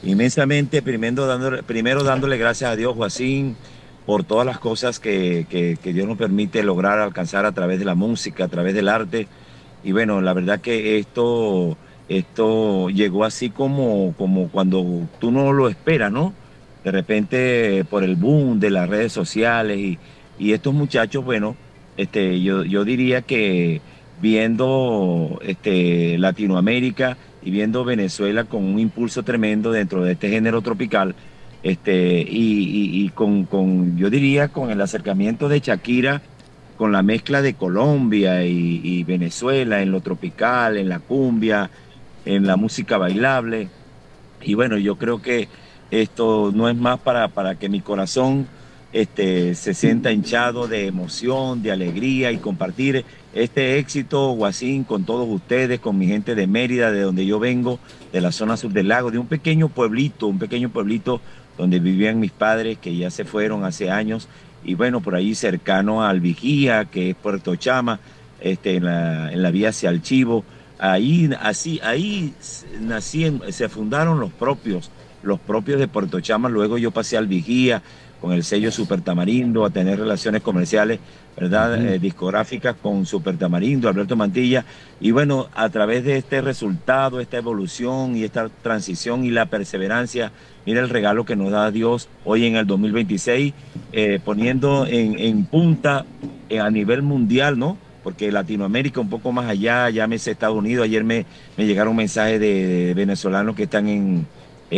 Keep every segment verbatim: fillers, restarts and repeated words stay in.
inmensamente, primero dándole, primero dándole gracias a Dios, Joacín, por todas las cosas que, que, que Dios nos permite lograr alcanzar a través de la música, a través del arte. Y bueno, la verdad que esto, esto llegó así como, como cuando tú no lo esperas, ¿no? De repente, por el boom de las redes sociales y, y estos muchachos, bueno, este, yo, yo diría que viendo este, Latinoamérica y viendo Venezuela con un impulso tremendo dentro de este género tropical, este, y, y- y con, con, yo diría, con el acercamiento de Shakira, con la mezcla de Colombia y, y Venezuela en lo tropical, en la cumbia, en la música bailable. Y bueno, yo creo que esto no es más para, para que mi corazón este, se sienta hinchado de emoción, de alegría y compartir este éxito, Guasín, con todos ustedes, con mi gente de Mérida, de donde yo vengo, de la zona sur del lago, de un pequeño pueblito, un pequeño pueblito donde vivían mis padres que ya se fueron hace años. Y bueno, por ahí cercano al Vigía, que es Puerto Chama, este, en la, en la vía hacia el Chivo. Ahí, así, ahí nacían, se fundaron los propios, los propios de Puerto Chama. Luego yo pasé al Vigía con el sello Super Tamarindo a tener relaciones comerciales, ¿verdad? Ujú. Eh, discográficas con Super Tamarindo, Alberto Mantilla. Y bueno, a través de este resultado, esta evolución y esta transición y la perseverancia, mira el regalo que nos da Dios hoy en el dos mil veintiséis, eh, poniendo en, en punta eh, a nivel mundial, ¿no? Porque Latinoamérica un poco más allá, llámese Estados Unidos. Ayer me, me llegaron mensajes de, de venezolanos que están en,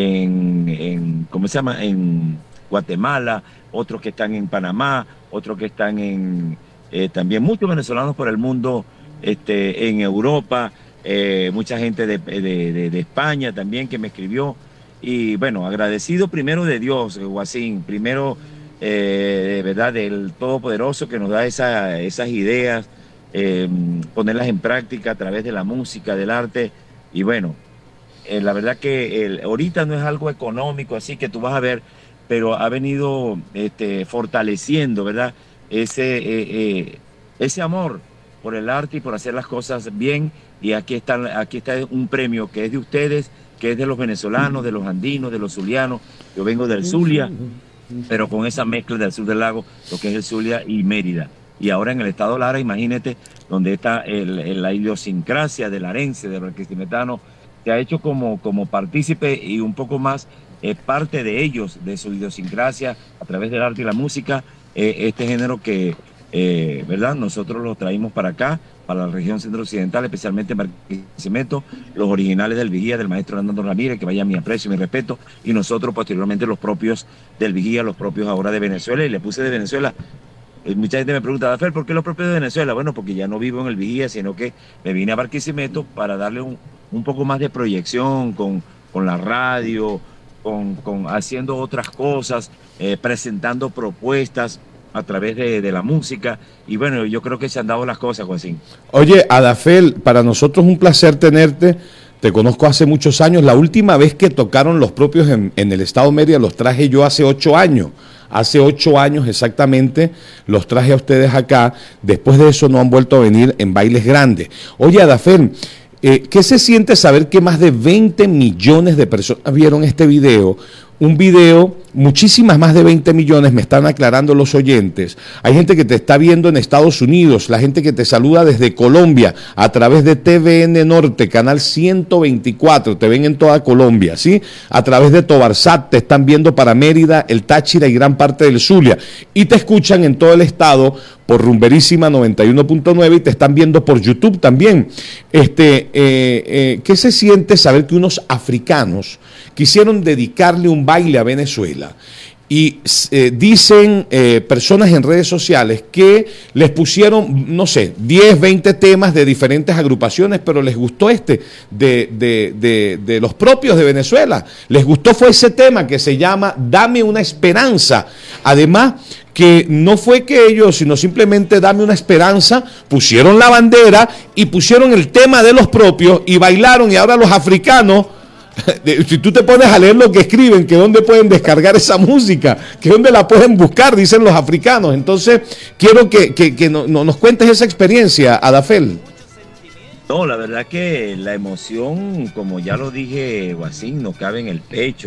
en, en, ¿cómo se llama? En Guatemala, otros que están en Panamá, otros que están en, eh, también muchos venezolanos por el mundo, este, en Europa, eh, mucha gente de, de, de, de España también que me escribió. Y bueno, agradecido primero de Dios, Guasín, primero, eh, de verdad, del Todopoderoso que nos da esa, esas ideas, eh, ponerlas en práctica a través de la música, del arte. Y bueno, eh, la verdad que el, ahorita no es algo económico, así que tú vas a ver, pero ha venido este, fortaleciendo, ¿verdad? Ese, eh, eh, ese amor por el arte y por hacer las cosas bien. Y aquí está, aquí está un premio que es de ustedes, que es de los venezolanos, de los andinos, de los zulianos. Yo vengo del Zulia, pero con esa mezcla del sur del lago, lo que es el Zulia y Mérida. Y ahora en el estado Lara, imagínate, donde está el, el- la idiosincrasia del arense, del barquisimetano, se ha hecho como, como partícipe y un poco más eh, parte de ellos, de su idiosincrasia, a través del arte y la música, eh, este género que, eh, ¿verdad? Nosotros lo traímos para acá, para la región centro-occidental, especialmente en Barquisimeto, los originales del Vigía, del maestro Hernando Ramírez, que vaya mi aprecio y mi respeto, y nosotros posteriormente los propios del Vigía, los propios ahora de Venezuela, y le puse de Venezuela. Eh, Mucha gente me pregunta, Rafael, ¿por qué los propios de Venezuela? Bueno, porque ya no vivo en el Vigía, sino que me vine a Barquisimeto para darle un, un poco más de proyección con, con la radio, con, con haciendo otras cosas, eh, presentando propuestas a través de, de la música. Y bueno, yo creo que se han dado las cosas, Joaquín. Oye, Adafel, para nosotros es un placer tenerte. Te conozco hace muchos años. La última vez que tocaron los propios en, en el estado Mérida los traje yo hace ocho años. Hace ocho años exactamente los traje a ustedes acá. Después de eso no han vuelto a venir en bailes grandes. Oye, Adafel, eh, ¿qué se siente saber que más de veinte millones de personas vieron este video? Un video, muchísimas más de veinte millones, me están aclarando los oyentes. Hay gente que te está viendo en Estados Unidos, la gente que te saluda desde Colombia a través de T V N Norte, canal ciento veinticuatro, te ven en toda Colombia, ¿sí? A través de Tobarsat te están viendo para Mérida, el Táchira y gran parte del Zulia. Y te escuchan en todo el estado por Rumberísima noventa y uno punto nueve y te están viendo por YouTube también. Este, eh, eh, ¿qué se siente saber que unos africanos quisieron dedicarle un baile a Venezuela? Y eh, dicen eh, personas en redes sociales que les pusieron, no sé, diez, veinte temas de diferentes agrupaciones, pero les gustó este de, de, de, de los propios de Venezuela. Les gustó fue ese tema que se llama Dame una esperanza. Además, que no fue que ellos, sino simplemente Dame una esperanza, pusieron la bandera y pusieron el tema de los propios y bailaron, y ahora los africanos, si tú te pones a leer lo que escriben, que dónde pueden descargar esa música, que dónde la pueden buscar, dicen los africanos. Entonces, quiero que, que, que no, no, nos cuentes esa experiencia, Adafel. No, la verdad que la emoción, como ya lo dije, Guasín, no cabe en el pecho.